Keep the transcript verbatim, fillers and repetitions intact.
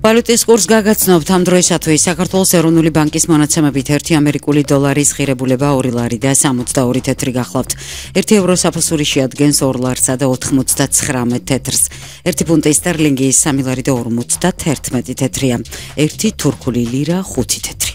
ვალუტის კურს გაგაცნობთ ამ დროისათვის საქართველოს ეროვნული ბანკის მონაცემებით ერთი ამერიკული დოლარის ღირებულება ორი ლარი და სამოცდაორი თეთრი გახლავთ. ერთი ევრო საფოსური შეადგენს ორ ლარსა და ოთხმოცდაცხრამეტ თეთრს. ერთი ფუნტი სტერლინგი სამი ლარი და ორმოცდათერთმეტი თეთრია. ერთი თურქული ლირა ხუთი თეთრი.